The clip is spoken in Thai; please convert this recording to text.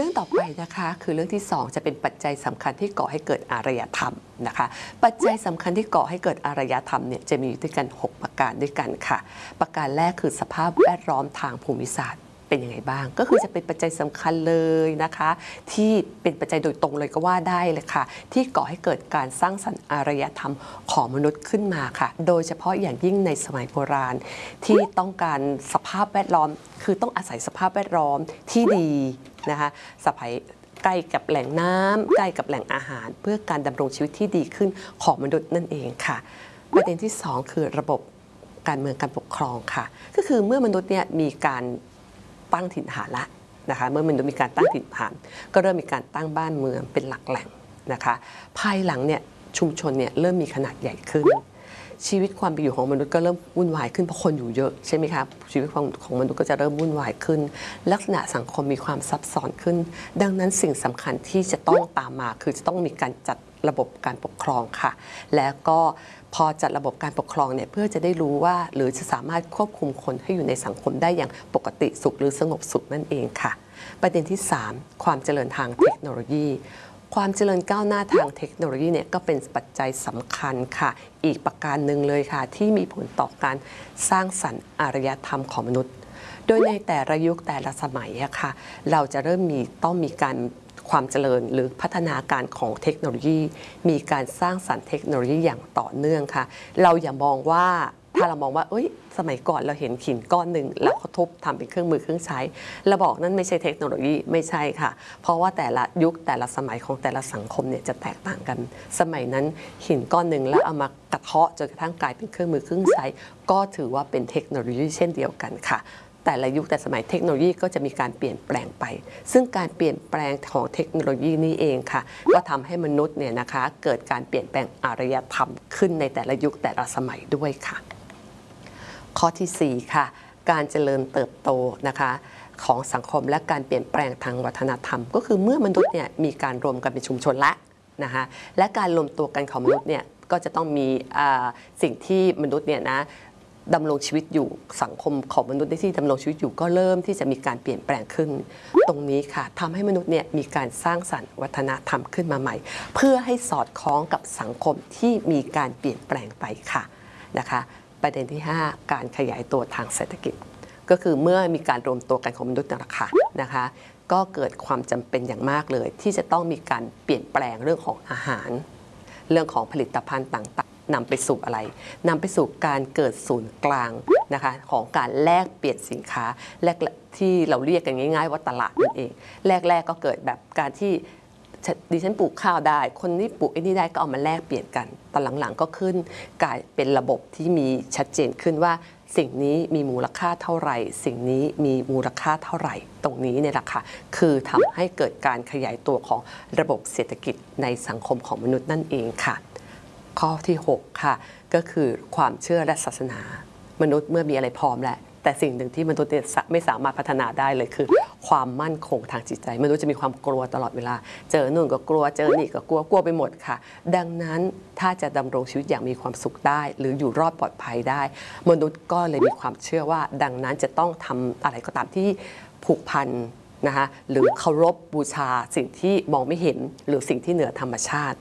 รื่องต่อไปนะคะคือเรื่องที่2จะเป็นปัจจัยสำคัญที่ก่อให้เกิดอารยธรรมนะคะปัจจัยสำคัญที่ก่อให้เกิดอารยธรรมเนี่ยจะมีอยู่ด้วยกัน6ประการด้วยกันค่ะประการแรกคือสภาพแวดล้อมทางภูมิศาสตร์เป็นยังไงบ้างก็คือจะเป็นปัจจัยสำคัญเลยนะคะที่เป็นปัจจัยโดยตรงเลยก็ว่าได้เลยค่ะที่ก่อให้เกิดการสร้างสรรค์อารยธรรมของมนุษย์ขึ้นมาค่ะโดยเฉพาะอย่างยิ่งในสมัยโบราณที่ต้องการสภาพแวดล้อมคือต้องอาศัยสภาพแวดล้อมที่ดีนะคะสมัยใกล้กับแหล่งน้ำใกล้กับแหล่งอาหารเพื่อการดำรงชีวิตที่ดีขึ้นของมนุษย์นั่นเองค่ะประเด็นที่2คือระบบการเมืองการปกครองค่ะก็คือเมื่อมนุษย์เนี่ยมีการตั้งถิ่นฐานละนะคะเมื่อมนุษย์มีการตั้งถิ่นฐานก็เริ่มมีการตั้งบ้านเมืองเป็นหลักแหล่งนะคะภายหลังเนี่ยชุมชนเนี่ยเริ่มมีขนาดใหญ่ขึ้นชีวิตความเป็นอยู่ของมนุษย์ก็เริ่มวุ่นวายขึ้นเพราะคนอยู่เยอะใช่ไหมครับชีวิตของมนุษย์ก็จะเริ่มวุ่นวายขึ้นลักษณะสังคมมีความซับซ้อนขึ้นดังนั้นสิ่งสำคัญที่จะต้องตามมาคือจะต้องมีการจัดระบบการปกครองค่ะแล้วก็พอจัดระบบการปกครองเนี่ยเพื่อจะได้รู้ว่าหรือจะสามารถควบคุมคนให้อยู่ในสังคมได้อย่างปกติสุขหรือสงบสุขนั่นเองค่ะประเด็นที่3ความเจริญทางเทคโนโลยีความเจริญก้าวหน้าทางเทคโนโลยีเนี่ยก็เป็นปัจจัยสำคัญค่ะอีกประการหนึ่งเลยค่ะที่มีผลต่อการสร้างสรรค์อารยธรรมของมนุษย์โดยในแต่ละยุคแต่ละสมัยอะค่ะเราจะต้องมีการความเจริญหรือพัฒนาการของเทคโนโลยีมีการสร้างสรรค์เทคโนโลยีอย่างต่อเนื่องค่ะเราอย่ามองว่าถ้าเรามองว่าสมัยก่อนเราเห็นหินก้อนหนึ่งแล้วเขาทุบทำเป็นเครื่องมือเครื่องใช้เราบอกนั่นไม่ใช่เทคโนโลยีไม่ใช่ค่ะเพราะว่าแต่ละยุคแต่ละสมัยของแต่ละสังคมเนี่ยจะแตกต่างกันสมัยนั้นหินก้อนหนึ่งแล้วเอามากระเทาะจนกระทั่งกลายเป็นเครื่องมือเครื่องใช้ก็ถือว่าเป็นเทคโนโลยีเช่นเดียวกันค่ะแต่ละยุคแต่สมัยเทคโนโลยีก็จะมีการเปลี่ยนแปลงไปซึ่งการเปลี่ยนแปลงของเทคโนโลยีนี้เองค่ะก็ทำให้มนุษย์เนี่ยนะคะเกิดการเปลี่ยนแปลงอารยธรรมขึ้นในแต่ละยุคแต่ละสมัยด้วยค่ะข้อที่4ค่ะการเจริญเติบโตนะคะของสังคมและการเปลี่ยนแปลงทางวัฒนธรรมก็คือเมื่อมนุษย์เนี่ยมีการรวมกันเป็นชุมชนละนะคะและการรวมตัวกันของมนุษย์เนี่ยก็จะต้องมีสิ่งที่มนุษย์เนี่ยนะดำรงชีวิตอยู่สังคมของมนุษย์ที่ดำรงชีวิตอยู่ก็เริ่มที่จะมีการเปลี่ยนแปลงขึ้นตรงนี้ค่ะทำให้มนุษย์เนี่ยมีการสร้างสรรค์วัฒนธรรมขึ้นมาใหม่เพื่อให้สอดคล้องกับสังคมที่มีการเปลี่ยนแปลงไปค่ะนะคะประเด็นที่5การขยายตัวทางเศรษฐกิจก็คือเมื่อมีการรวมตัวกันของมนุษย์นะคะก็เกิดความจำเป็นอย่างมากเลยที่จะต้องมีการเปลี่ยนแปลงเรื่องของอาหารเรื่องของผลิตภัณฑ์ต่างๆนำไปสู่อะไรนำไปสู่การเกิดศูนย์กลางนะคะของการแลกเปลี่ยนสินค้าแรกที่เราเรียกกันง่ายๆว่าตลาดนั่นเองแรกๆก็เกิดแบบการที่ดิฉันปลูกข้าวได้คนนี้ปลูกไอ้นี่ได้ก็เอามาแลกเปลี่ยนกันตอนหลังๆก็ขึ้นกลายเป็นระบบที่มีชัดเจนขึ้นว่าสิ่งนี้มีมูลค่าเท่าไหร่สิ่งนี้มีมูลค่าเท่าไหร่ตรงนี้เนี่ยแหละค่ะคือทำให้เกิดการขยายตัวของระบบเศรษฐกิจในสังคมของมนุษย์นั่นเองค่ะข้อที่6ค่ะก็คือความเชื่อและศาสนามนุษย์เมื่อมีอะไรพร้อมแล้วแต่สิ่งหนึ่งที่มนุษย์ไม่สามารถพัฒนาได้เลยคือความมั่นคงทางจิตใจมนุษย์จะมีความกลัวตลอดเวลาเจอนู่นก็กลัวเจอนี่ก็กลัวไปหมดค่ะดังนั้นถ้าจะดำรงชีวิตอย่างมีความสุขได้หรืออยู่รอดปลอดภัยได้มนุษย์ก็เลยมีความเชื่อว่าดังนั้นจะต้องทำอะไรก็ตามที่ผูกพันนะคะหรือเคารพบูชาสิ่งที่มองไม่เห็นหรือสิ่งที่เหนือธรรมชาติ